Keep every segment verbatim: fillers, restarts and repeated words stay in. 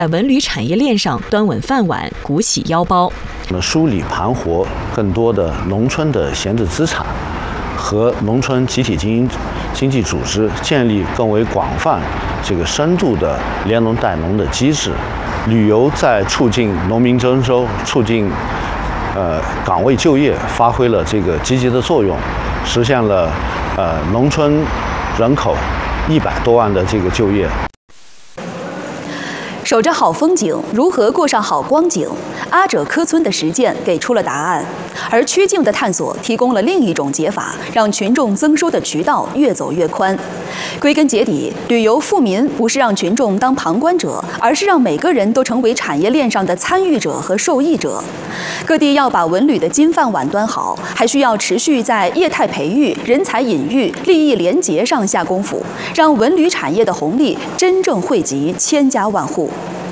在文旅产业链上端稳饭碗，鼓起腰包。 我们梳理盘活更多的农村的闲置资产，和农村集体经营经济组织建立更为广泛、这个深度的联农带农的机制。旅游在促进农民增收、促进呃岗位就业发挥了这个积极的作用，实现了呃农村人口一百多万的这个就业。 守着好风景，如何过上好光景？阿者科村的实践给出了答案，而曲径的探索提供了另一种解法，让群众增收的渠道越走越宽。归根结底，旅游富民不是让群众当旁观者，而是让每个人都成为产业链上的参与者和受益者。各地要把文旅的金饭碗端好，还需要持续在业态培育、人才引育、利益联结上下功夫，让文旅产业的红利真正惠及千家万户。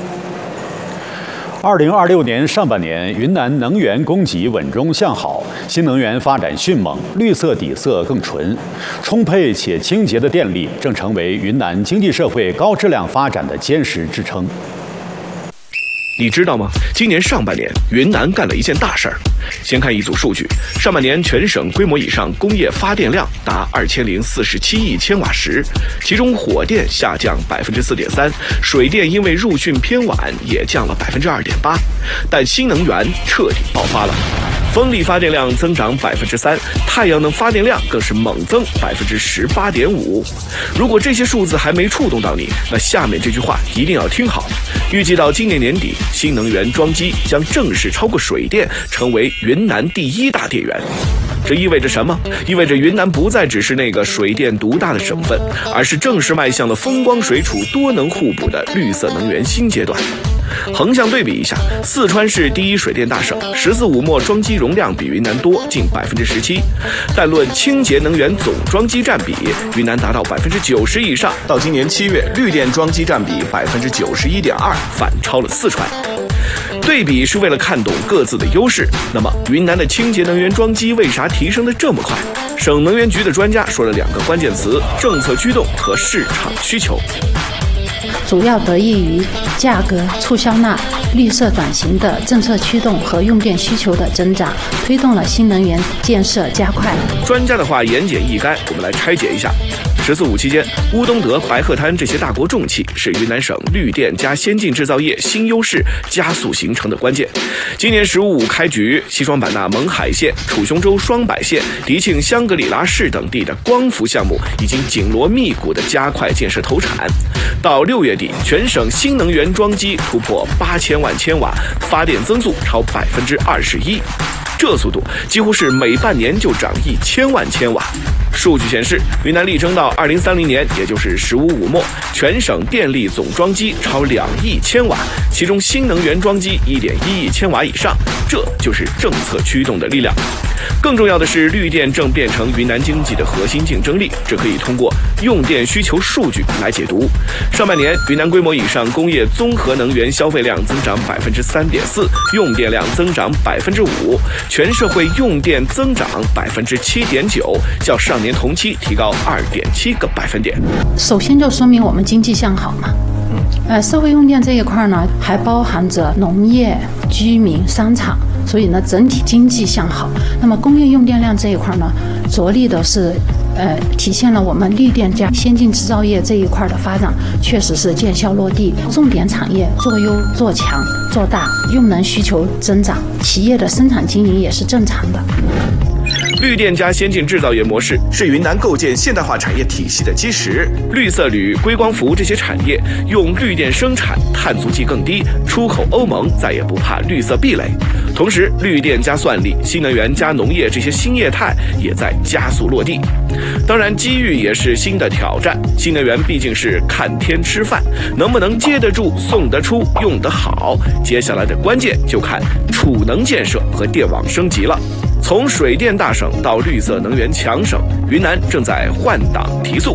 二零二六年上半年，云南能源供给稳中向好，新能源发展迅猛，绿色底色更纯，充沛且清洁的电力正成为云南经济社会高质量发展的坚实支撑。 你知道吗？今年上半年，云南干了一件大事儿。先看一组数据，上半年全省规模以上工业发电量达二千零四十七亿千瓦时，其中火电下降百分之四点三，水电因为入汛偏晚也降了百分之二点八，但新能源彻底爆发了。风力发电量增长百分之三，太阳能发电量更是猛增百分之十八点五。如果这些数字还没触动到你，那下面这句话一定要听好。预计到今年年底，新能源装机将正式超过水电，成为云南第一大电源。这意味着什么？意味着云南不再只是那个水电独大的省份，而是正式迈向了风光水储多能互补的绿色能源新阶段。横向对比一下，四川是第一水电大省，十四五末装机容量比云南多近百分之十七，但论清洁能源总装机占比，云南达到百分之九十以上。到今年七月，绿电装机占比百分之九十一点二，反超了四川。对比是为了看懂各自的优势。那么，云南的清洁能源装机为啥提升得这么快？省能源局的专家说了两个关键词：政策驱动和市场需求。 主要得益于价格、促销纳、绿色转型的政策驱动和用电需求的增长，推动了新能源建设加快。 专家的话言简意赅，我们来拆解一下。十四五期间，乌东德、白鹤滩这些大国重器是云南省绿电加先进制造业新优势加速形成的关键。今年十五五开局，西双版纳勐海县、楚雄州双柏县、迪庆香格里拉市等地的光伏项目已经紧锣密鼓地加快建设投产。到六月底，全省新能源装机突破八千万千瓦，发电增速超百分之二十一。这速度几乎是每半年就涨一千万千瓦。数据显示，云南力争到二零三零年，也就是十五五末，全省电力总装机超两亿千瓦，其中新能源装机一点一亿千瓦以上，这就是政策驱动的力量。更重要的是，绿电正变成云南经济的核心竞争力，这可以通过用电需求数据来解读。上半年，云南规模以上工业综合能源消费量增长百分之三点四，用电量增长百分之五，全社会用电增长百分之七点九，较上年同期提高二点七个百分点。 首先就说明我们经济向好嘛。呃，社会用电这一块呢，还包含着农业、居民、商场，所以呢，整体经济向好。那么工业用电量这一块呢，着力的是，呃，体现了我们绿电加先进制造业这一块的发展，确实是见效落地，重点产业做优做强做大，用能需求增长，企业的生产经营也是正常的。 绿电加先进制造业模式是云南构建现代化产业体系的基石。绿色铝、硅光伏这些产业用绿电生产，碳足迹更低，出口欧盟再也不怕绿色壁垒。同时，绿电加算力、新能源加农业这些新业态也在加速落地。当然，机遇也是新的挑战。新能源毕竟是看天吃饭，能不能接得住、送得出、用得好，接下来的关键就看储能建设和电网升级了。从水电大省到绿色能源强省，云南正在换挡提速。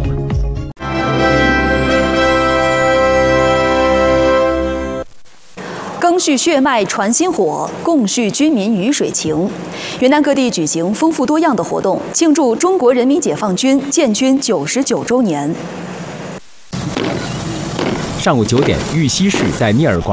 赓续血脉传薪火，共续军民鱼水情。云南各地举行丰富多样的活动，庆祝中国人民解放军建军九十九周年。 上午九点，玉溪市在聂耳广